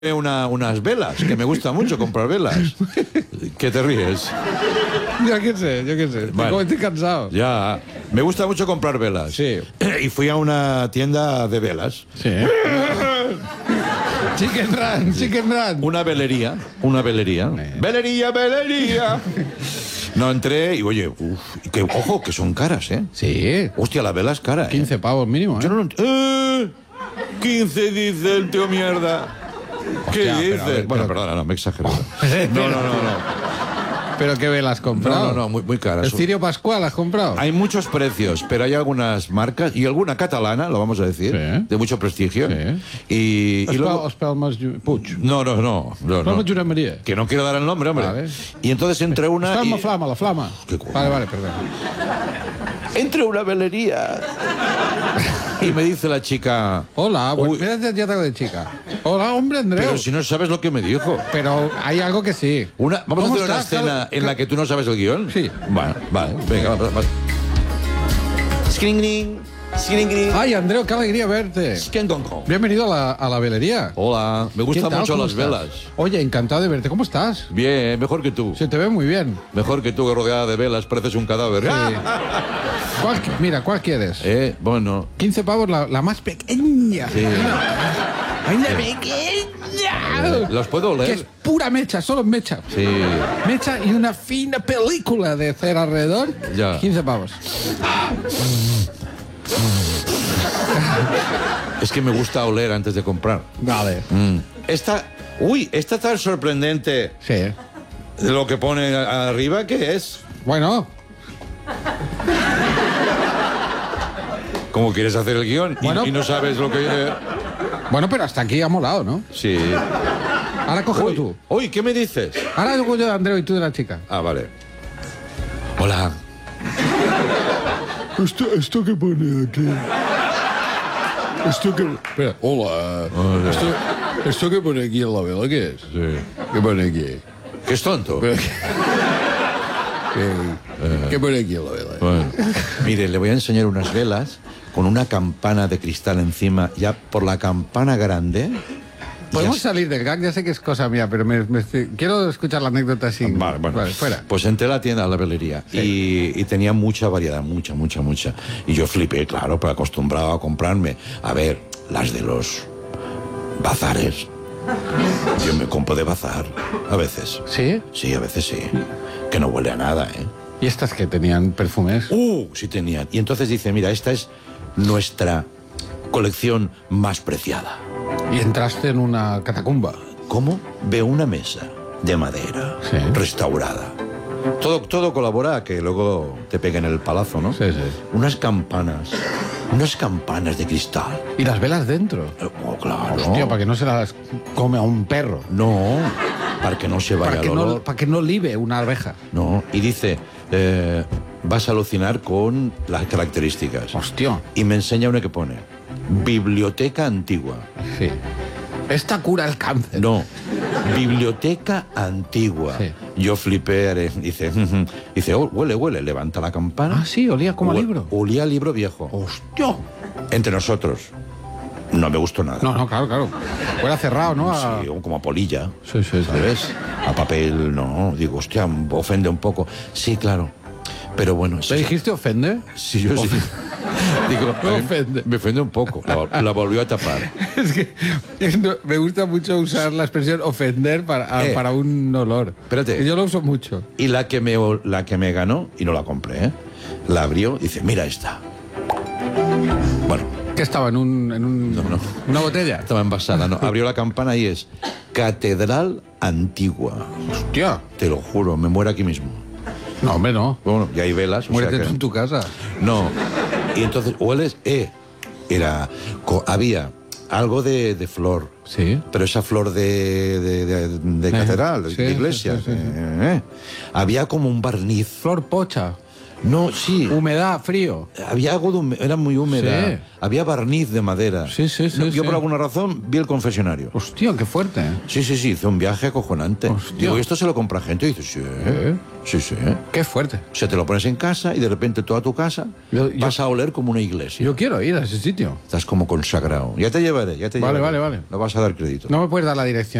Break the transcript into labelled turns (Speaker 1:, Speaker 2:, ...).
Speaker 1: unas velas, que me gusta mucho comprar velas. ¿Qué te ríes?
Speaker 2: Yo qué sé.
Speaker 1: Vale.
Speaker 2: Estoy cansado.
Speaker 1: Ya, me gusta mucho comprar velas.
Speaker 2: Sí.
Speaker 1: Y fui a una tienda de velas.
Speaker 2: Sí. Chicken Run.
Speaker 1: Una velería. Velería. No, entré y, oye, ojo, que son caras, ¿eh?
Speaker 2: Sí.
Speaker 1: Hostia, la vela es cara,
Speaker 2: 15 pavos mínimo, ¿eh?
Speaker 1: Yo no lo 15 dice el tío mierda. ¿Qué
Speaker 2: Hostia,
Speaker 1: dice?
Speaker 2: pero a ver,
Speaker 1: Bueno,
Speaker 2: pero-
Speaker 1: perdona, no, me he exagerado. No.
Speaker 2: ¿Pero qué velas has comprado?
Speaker 1: No, muy caras.
Speaker 2: ¿El Cirio Pascual has comprado?
Speaker 1: Hay muchos precios, pero hay algunas marcas y alguna catalana, lo vamos a decir,
Speaker 2: Sí.
Speaker 1: de mucho prestigio.
Speaker 2: Sí.
Speaker 1: Y luego...
Speaker 2: Espelmes Puig.
Speaker 1: No.
Speaker 2: Espelmes Josep María.
Speaker 1: Que no quiero dar el nombre, hombre.
Speaker 2: Vale.
Speaker 1: Y entonces entré una...
Speaker 2: Espelma
Speaker 1: y-
Speaker 2: Flama, la Flama.
Speaker 1: Qué cu-
Speaker 2: Vale, perdón.
Speaker 1: Entre una velería y me dice la chica...
Speaker 2: Hola,
Speaker 1: Uy.
Speaker 2: mira, ya te hago de chica. Hola, hombre, Andreu.
Speaker 1: Pero si no sabes lo que me dijo.
Speaker 2: Pero hay algo que sí.
Speaker 1: Vamos a
Speaker 2: ¿Cómo
Speaker 1: hacer una
Speaker 2: estás,
Speaker 1: escena en la que tú no sabes el guión.
Speaker 2: Sí.
Speaker 1: Vale, venga, va. Skring.
Speaker 2: Ay, Andreu, qué alegría verte. Bienvenido a la velería.
Speaker 1: Hola, me
Speaker 2: ¿Qué
Speaker 1: gustan
Speaker 2: tal?
Speaker 1: mucho
Speaker 2: ¿Cómo
Speaker 1: las
Speaker 2: estás?
Speaker 1: velas.
Speaker 2: Oye, encantado de verte. ¿Cómo estás?
Speaker 1: Bien, mejor que tú.
Speaker 2: Se te ve muy bien.
Speaker 1: Mejor que tú, que rodeada de velas, pareces un cadáver.
Speaker 2: Sí. ¿Cuál quieres?
Speaker 1: Bueno,
Speaker 2: 15 pavos, la más pequeña.
Speaker 1: sí.
Speaker 2: ¡Ay, la pequeña!
Speaker 1: ¿Los puedo
Speaker 2: Que es
Speaker 1: oler?
Speaker 2: pura mecha, solo mecha.
Speaker 1: Sí.
Speaker 2: Mecha y una fina película de cera alrededor.
Speaker 1: Ya.
Speaker 2: 15 pavos.
Speaker 1: Es que me gusta oler antes de comprar.
Speaker 2: Vale.
Speaker 1: Esta tan sorprendente
Speaker 2: Sí.
Speaker 1: de lo que pone arriba, ¿qué es?
Speaker 2: Bueno,
Speaker 1: ¿Cómo quieres hacer el guión y-
Speaker 2: Bueno.
Speaker 1: y no sabes lo que...
Speaker 2: pero hasta aquí ha molado, ¿no?
Speaker 1: Sí.
Speaker 2: Ahora cógelo
Speaker 1: Uy,
Speaker 2: tú.
Speaker 1: uy, ¿qué me dices?
Speaker 2: Ahora yo de Andreu y tú de la chica.
Speaker 1: Ah, vale. Hola.
Speaker 3: ¿Esto que pone aquí? Esto que...
Speaker 2: Espera, hola. ¿Esto que pone aquí en la vela qué es?
Speaker 1: Sí.
Speaker 2: ¿Qué pone aquí?
Speaker 1: ¿Qué es tonto?
Speaker 2: ¿Qué pone aquí en la vela?
Speaker 1: Bueno. Mire, le voy a enseñar unas velas con una campana de cristal encima, ya por la campana grande.
Speaker 2: Podemos
Speaker 1: Ya-
Speaker 2: salir del gag, ya sé que es cosa mía, pero quiero escuchar la anécdota así.
Speaker 1: Vale, bueno.
Speaker 2: Vale, fuera.
Speaker 1: Pues entré a la tienda, a la velería, y tenía mucha variedad, mucha. Y yo flipé, claro, pero acostumbrado a comprarme, a ver, las de los bazares. Yo me compro de bazar, a veces.
Speaker 2: ¿Sí?
Speaker 1: Sí, a veces sí. Que no huele a nada, ¿eh?
Speaker 2: ¿Y estas que tenían perfumes?
Speaker 1: Sí tenían. Y entonces dice, mira, esta es nuestra colección más preciada.
Speaker 2: Y entraste en una catacumba.
Speaker 1: ¿Cómo? Veo una mesa de madera,
Speaker 2: Sí.
Speaker 1: restaurada. Todo colabora a que luego te peguen el palazo, ¿no?
Speaker 2: Sí.
Speaker 1: Unas campanas de cristal.
Speaker 2: ¿Y las velas dentro?
Speaker 1: Oh, claro.
Speaker 2: Hostia, para que no se las come a un perro.
Speaker 1: No, para que no se vaya
Speaker 2: Para
Speaker 1: el olor.
Speaker 2: para que no libe una abeja.
Speaker 1: No, y dice, vas a alucinar con las características.
Speaker 2: Hostia.
Speaker 1: Y me enseña una que pone, biblioteca antigua.
Speaker 2: Sí. Esta cura el cáncer.
Speaker 1: No, biblioteca antigua.
Speaker 2: Sí.
Speaker 1: Yo flipé, dice, oh, huele, levanta la campana.
Speaker 2: Ah, sí, olía como a
Speaker 1: Hue-
Speaker 2: libro.
Speaker 1: Olía a libro viejo.
Speaker 2: Hostia.
Speaker 1: Entre nosotros. No me gustó nada.
Speaker 2: No, claro. Fuera cerrado, ¿no?
Speaker 1: Sí, como a polilla.
Speaker 2: Sí.
Speaker 1: ¿Sabes? A papel, no. Digo, hostia, ofende un poco. Sí, claro. Pero bueno,
Speaker 2: ¿Te dijiste ofende?
Speaker 1: Sí, yo sí. Digo,
Speaker 2: Me
Speaker 1: a mí
Speaker 2: ofende.
Speaker 1: me ofende un poco. La volvió a tapar.
Speaker 2: Es que me gusta mucho usar la expresión ofender para un olor.
Speaker 1: Espérate.
Speaker 2: Y yo lo uso mucho.
Speaker 1: Y la que me ganó, y no la compré, ¿eh? La abrió y dice, mira esta. Bueno,
Speaker 2: ¿Qué estaba en
Speaker 1: No.
Speaker 2: una botella?
Speaker 1: estaba envasada, ¿no? Abrió la campana y es Catedral Antigua.
Speaker 2: Hostia.
Speaker 1: Te lo juro, me muero aquí mismo.
Speaker 2: No, hombre, no.
Speaker 1: Bueno, y hay velas. o
Speaker 2: Muérete
Speaker 1: sea que-
Speaker 2: tú en tu casa.
Speaker 1: No. Y entonces, hueles, había algo de flor.
Speaker 2: Sí.
Speaker 1: Pero esa flor de catedral,
Speaker 2: sí,
Speaker 1: de iglesia.
Speaker 2: sí.
Speaker 1: Había como un barniz.
Speaker 2: Flor pocha.
Speaker 1: No, sí.
Speaker 2: Humedad, frío.
Speaker 1: Había algo era muy húmeda.
Speaker 2: Sí.
Speaker 1: Había barniz de madera.
Speaker 2: Sí, sí, sí,
Speaker 1: Yo
Speaker 2: sí.
Speaker 1: por alguna razón vi el confesionario.
Speaker 2: Hostia, qué fuerte.
Speaker 1: Sí, hice un viaje acojonante.
Speaker 2: Hostia.
Speaker 1: Digo, ¿esto se lo compra gente? Y dices, sí.
Speaker 2: Qué fuerte.
Speaker 1: O sea, te lo pones en casa y de repente toda tu casa vas a oler como una iglesia.
Speaker 2: Yo quiero ir a ese sitio.
Speaker 1: Estás como consagrado. Ya te llevaré,
Speaker 2: Vale.
Speaker 1: No vas a dar crédito.
Speaker 2: No me puedes dar la dirección.